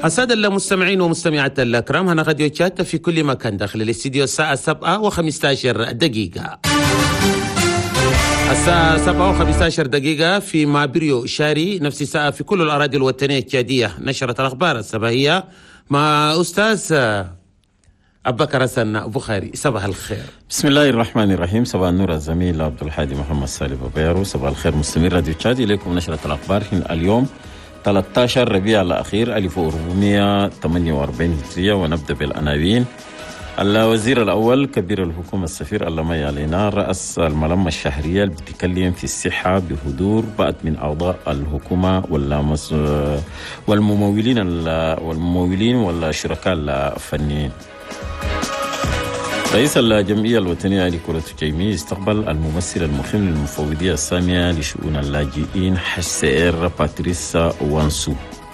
السادة المستمعين ومستمعات الأكرام، هنا راديو تشات في كل مكان داخل الاستديو الساعة 7:15. الساعة 7:15 في مابريو شاري، نفس الساعة في كل الأراضي الوطنية التشادية. نشرة الأخبار الصباحية مع أستاذ أبو بكر حسن بخاري. صباح الخير. بسم الله الرحمن الرحيم. صباح النور الزميل عبد الحادي محمد سالم بيارو. صباح الخير مستمر راديو تشاد. إليكم نشرة الأخبار اليوم 13 ربيع الأخير 1448 هجرية، ونبدأ بالعناوين. الوزير الأول كبير الحكومة السفير اللمي علينا رأس الملمة الشهرية اللي بتتكلم في الصحة بحضور بعض من أعضاء الحكومة والممولين والشركاء الفنيين. رئيس الجمعية الوطنية لكرة الجيمي استقبل الممثل المخيم للمفوضية السامية لشؤون اللاجئين HCR باتريس وانسو.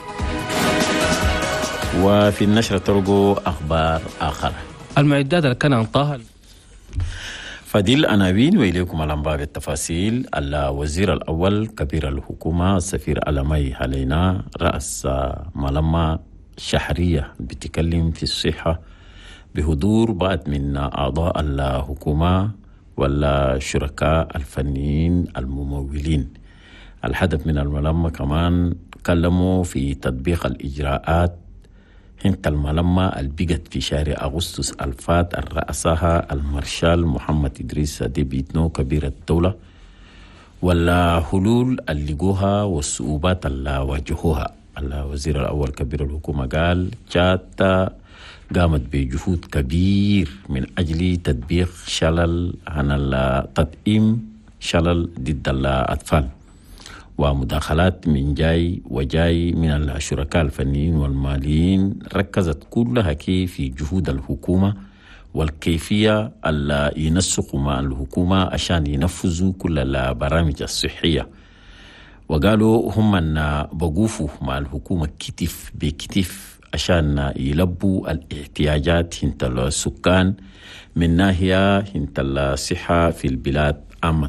وفي النشرة ترجو أخبار آخر. المعدات اللي كان انطاها فدي العناوين وإليكم الأنباء بالتفاصيل. الوزير الأول كبير الحكومة السفير اللمي علينا رأس ملمة شهرية بتتكلم في الصحة بحضور بعض من أعضاء الحكومة والشركاء الفنيين الممولين. الهدف من الملمة كمان كلموا في تطبيق الإجراءات هنت الملمة البقت في شهر أغسطس الفات الرأسها المارشال محمد إدريس ديبيتنو كبير الدولة، والحلول اللي لقوها والصعوبات اللي واجهوها. الوزير الأول كبير الحكومة قال جات قامت بجهود كبير من أجل تطبيق شلل عن التطعيم شلل ضد الأطفال، ومداخلات من جاي وجاي من الشركاء الفنيين والماليين ركزت كلها كيف في جهود الحكومة والكيفية اللي ينسقوا مع الحكومة عشان ينفذوا كل البرامج الصحية. وقالوا هم أن بقوفوا مع الحكومة كتف بكتف عشان يلبوا الاحتياجات هنت السكان من ناحية هنت الصحة في البلاد عامة.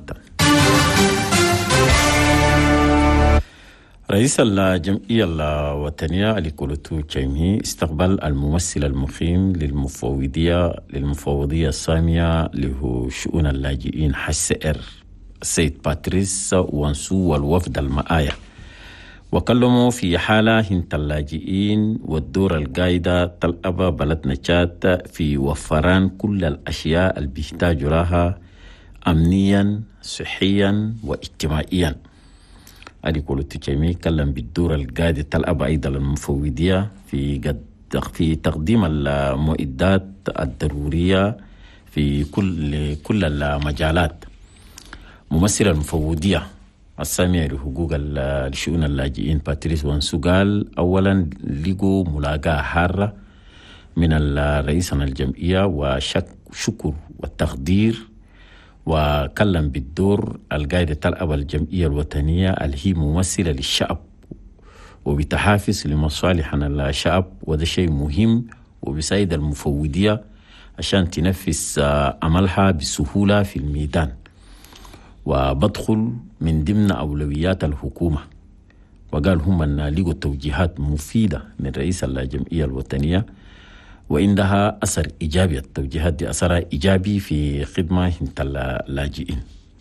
رئيس الجمعية الوطنية لكرة الجيمي استقبل الممثل المقيم للمفوضية السامية لشؤون اللاجئين HCR السيد باتريس وانسو والوفد المآية، وكلموا في حالة هنت اللاجئين والدور القايدة طلب بلدنا تشاد في وفران كل الأشياء اللي بيحتاجوا لها أمنيا صحيا واجتماعيا. علي كولو تيجيمي كلم بالدور القاعدة طلب أيضا المفوضية في تقديم المعدات الضرورية في كل المجالات. ممثل المفوضية السامية لحقوق لشؤون اللاجئين باتريس وانسو قال أولا لقوا ملاقاة حارة من رئيسنا الجمعية وشكر والتقدير، وكلم بالدور القاعدة تلعب الجمعية الوطنية اللي هي ممثلة للشعب وبتحافظ لمصالح الشعب، وده شيء مهم وبيساعد المفوضية عشان تنفذ عملها بسهولة في الميدان، وبدخل من ضمن أولويات الحكومة. وقال هم أن لقوا توجيهات مفيدة من رئيس الجمعية الوطنية وعندها أثر إيجابي. التوجيهات دي أثرها إيجابي في خدمة اللاجئين.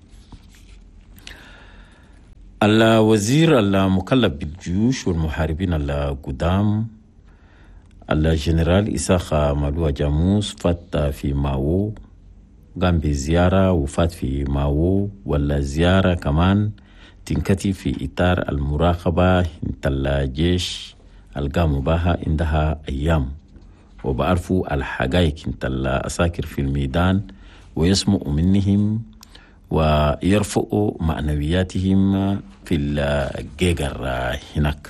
الوزير المكلف بالجيوش والمحاربين القدام الجنرال إساخ مالوه جاموس فات في ماوو، قام بزيارة وفات في ماوو، والزيارة كمان تنكتي في إطار المراقبة انت الجيش القاموا بها عندها أيام، وبعرفوا الحقائق انت الأساكر في الميدان ويسمعوا منهم ويرفعوا معنوياتهم في الجيجر هناك.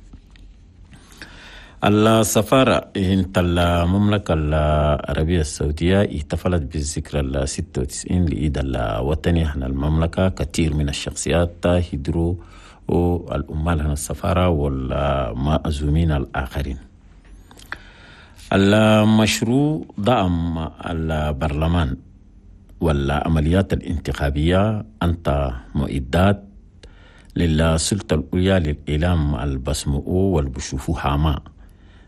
السفارة انت المملكة العربية السعودية احتفلت بالذكرى 96 لعيد الوطني عن المملكة. كثير من الشخصيات هدروا الأمال عن السفارة والمأزومين الآخرين. المشروع دعم البرلمان والعمليات الانتخابية أنت معدات للسلطة العليا للإعلام البسمؤو والبشوفو حاما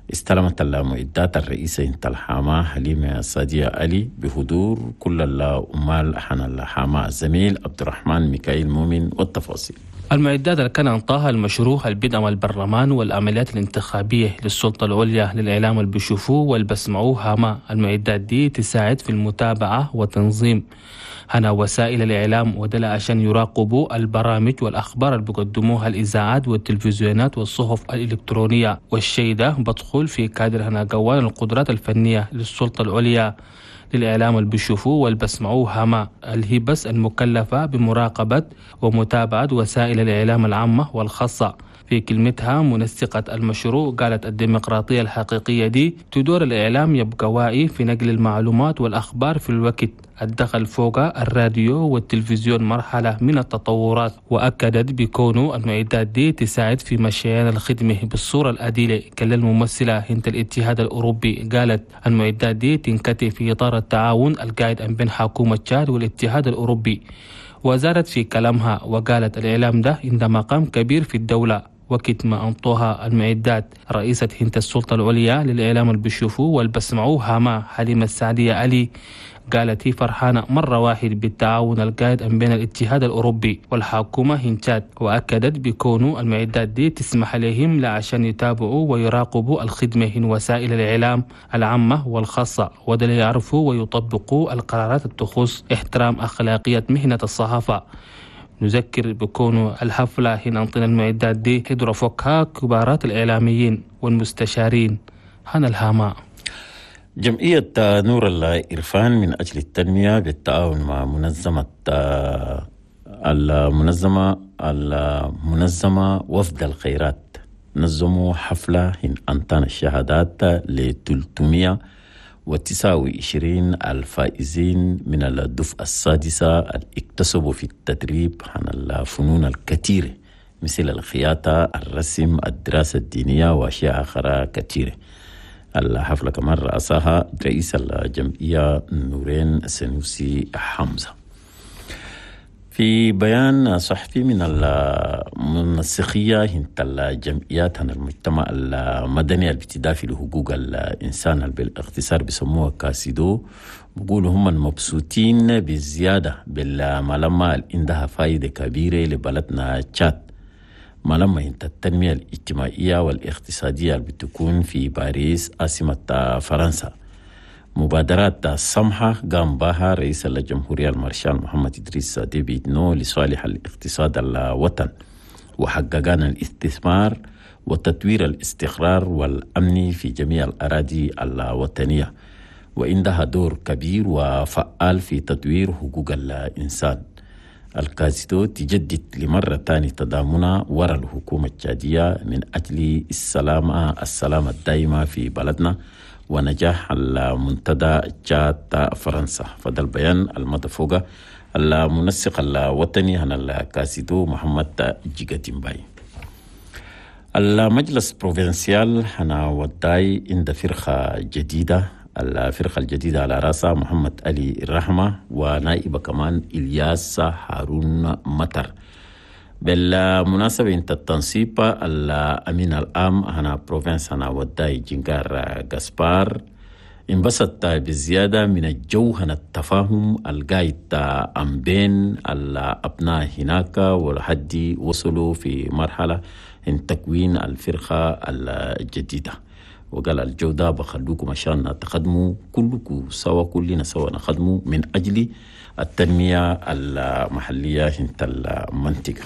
استلمت المعدات الرئيسة انت الحامة حليمة صادية علي بحضور كل الأمال حن الحامة الزميل عبد الرحمن ميكائيل مؤمن والتفاصيل. المعدات اللي كان انطاها المشروع البدء البرلمان والعمليات الانتخابية للسلطة العليا للإعلام اللي بيشوفوه واللي بسمعوه هما المعدات دي تساعد في المتابعة وتنظيم هنا وسائل الإعلام ودل عشان يراقبوا البرامج والأخبار اللي بيقدموها الإذاعات والتلفزيونات والصحف الإلكترونية، والشيء ده بدخل في كادر هنا قوان القدرات الفنية للسلطة العليا للإعلام اللي بيشوفوه واللي بسمعوه هما اللي هي بس المكلفة بمراقبة ومتابعة وسائل الإعلام العامة والخاصة. في كلمتها منسقة المشروع قالت الديمقراطية الحقيقية دي تدور الإعلام يبقى واعي في نقل المعلومات والأخبار في الوقت الدخل فوق الراديو والتلفزيون مرحلة من التطورات، وأكدت بكونه المعدات دي تساعد في مشيان الخدمة بالصورة العادلة. كل الممثلة هند الاتحاد الأوروبي قالت المعدات دي تنكتب في إطار التعاون القائد بين حكومة تشاد والاتحاد الأوروبي. وزادت في كلامها وقالت الإعلام ده عنده مقام كبير في الدولة وقت ما أنطوها المعدات. رئيسة هند السلطة العليا للإعلام اللي بيشوفوه واللي بسمعوها ما حليمة صادية علي قالت هي فرحانة مرة واحد بالتعاون القائد بين الاتحاد الأوروبي والحكومة هنتات، وأكدت بكونوا المعدات دي تسمح لهم لعشان يتابعوا ويراقبوا الخدمة من وسائل الإعلام العامة والخاصة ودل يعرفوا ويطبقوا القرارات تخص احترام أخلاقية مهنة الصحافة. نذكر بكونوا الحفلة هنا أنطينا المعدات دي حضر فوقها كبارات الإعلاميين والمستشارين هنا الهاماء. جمعية نور الإرفان من أجل التنمية بالتعاون مع المنظمة وفد الخيرات نظموا حفلة هن أنطان الشهادات ل 329 الفائزين من الدفعة السادسة اللي اكتسبوا في التدريب عن الفنون الكثيرة مثل الخياطة، الرسم، الدراسة الدينية وأشياء أخرى كثيرة. الحفلة كمان رأسها رئيس الجمعية نورين السنوسي حمزة. في بيان صحفي من المنسقية هنت الجمعيات عن المجتمع المدني الابتدافي لحقوق الإنسان بالاختصار بسموها كاسيدو، بقولوا هم المبسوطين بالزيادة بالملمة اللي عندها فايدة كبيرة لبلدنا تشاد، ملمة هنت التنمية الاجتماعية والاقتصادية اللي بتكون في باريس عاصمة فرنسا. مبادرات سمحة قام بها رئيس الجمهورية المارشال محمد إدريس ديبي إتنو لصالح الاقتصاد الوطن، وحققنا الاستثمار وتطوير الاستقرار والأمن في جميع الأراضي الوطنية، وعندها دور كبير وفعال في تطوير حقوق الإنسان. الكاسيدو تجدد لمرة تانية تضامنها وراء الحكومة التشادية من أجل السلامة الدائمة في بلدنا ونجاح المنتدى تشاد فرنسا. فده البيان المدفوق المنسق الوطني عن الكاسيدو محمد جيجاتيمباي. المجلس بروفنسيال هنا وداي عند فرقة جديدة، الفرقة الجديدة على رأسها محمد علي الرحمة ونائبة كمان إلياس هارون مطر. بالمناسبة انت التنصيب الأمين العام هنا بروفنس هنا وداي جنجار غاسبار انبسط بزيادة من الجوهن التفاهم القايد عن بين الأبناء هناك ولحد وصلوا في مرحلة من تكوين الفرقة الجديدة، وقال الجودة بخلوكم عشان تخدموا كلكم سوا، كلنا سوا نخدموا من أجل التنمية المحلية هنت المنطقة.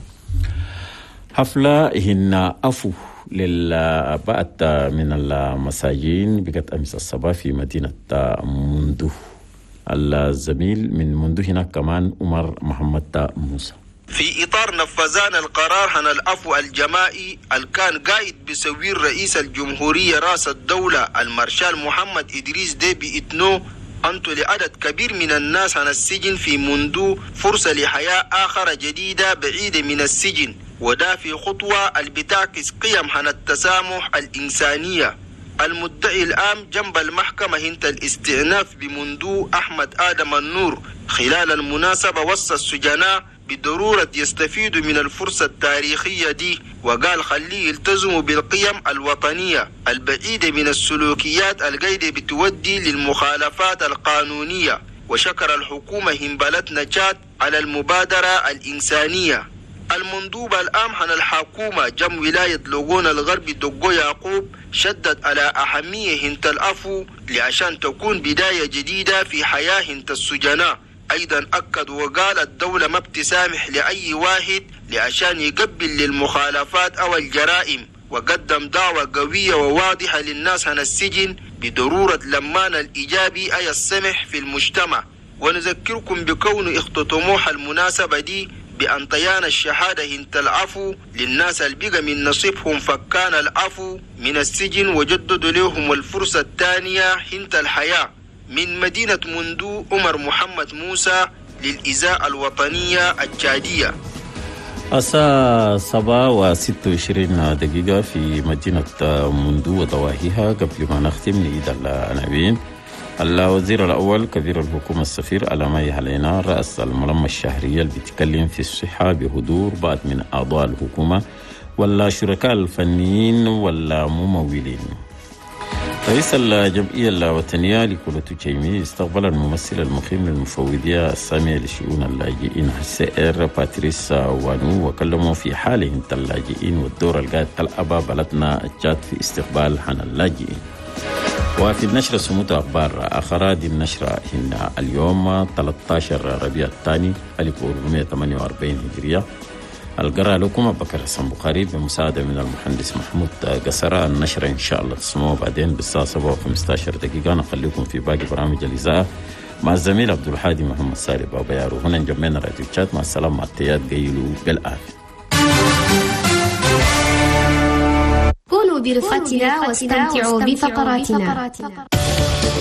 حفلة هن أفو للبعض من المساجين بقت أمس الصباح في مدينة مندو. الزميل من مندو هناك كمان عمر محمد موسى. في إطار نفذان القرار عن العفو الجماعي الكان قايد بسوير رئيس الجمهورية راس الدولة المارشال محمد إدريس ديبي إتنو أنتو لعدد كبير من الناس عن السجن في مندو فرصة لحياة آخر جديدة بعيدة من السجن، وده في خطوة بتعكس قيم عن التسامح الإنسانية. المدعي الآن جنب المحكمة هنت الاستئناف بمندو أحمد آدم النور خلال المناسبة وصى السجناء بالضرورة يستفيدوا من الفرصة التاريخية دي، وقال خليه يلتزموا بالقيم الوطنية البعيدة من السلوكيات القايدة بتودي للمخالفات القانونية. وشكر الحكومة همبلتنا تشاد على المبادرة الإنسانية. المندوب العام عن الحكومة جم ولاية لوغون الغربي دقو يعقوب شدد على أهمية هنت العفو لعشان تكون بداية جديدة في حياة هنت السجناء. أيضا أكد وقال الدولة ما بتسامح لأي واحد لعشان يقبل للمخالفات أو الجرائم، وقدم دعوة قوية وواضحة للناس عن السجن بضرورة لمان الإيجابي أي السمح في المجتمع. ونذكركم بكون اختتموها المناسبة دي بأن طيان الشهادة هنت العفو للناس البقى من نصيبهم فكان العفو من السجن وجددوا لهم الفرصة الثانية هنت الحياة. من مدينة مندو عمر محمد موسى للإذاعة الوطنية التشادية. الساعة 7:26 دقيقة في مدينة مندو وضواحيها. قبل ما نختم نعيد العناوين. الوزير الأول كبير الحكومة السفير ألامي علينا رأس الملمة الشهرية اللي بيتكلم في الصحة بحضور بعض من أعضاء الحكومة ولا شركاء الفنيين ولا ممولين. رئيس الجمعية الوطنية لكولتو تشيمي استقبل الممثل المقيم للمفوضية السامية لشؤون اللاجئين السائر باتريس وانو وكلموا في حالهم اللاجئين والدور القاعد تلعب بلدنا التشاد في استقبال عن اللاجئين. وفي النشرة سموت أخبار آخرى. دي النشرة هنا اليوم 13 ربيع الثاني 1448 هجرية. القراءة لكم بكر حسن بخاري بمساعدة من المهندس محمود قصرة. النشرة إن شاء الله تسمعوا بعدين بالساعة 7:15 دقيقة. نخليكم في باقي برامج الإذاعة مع الزميل عبد الحادي محمد سالي بابا يارو. هنا نجمعنا راديو تشات. مع السلامة. التياد قيلوا بالعافية. كونوا برفقتنا واستمتعوا بفقراتنا.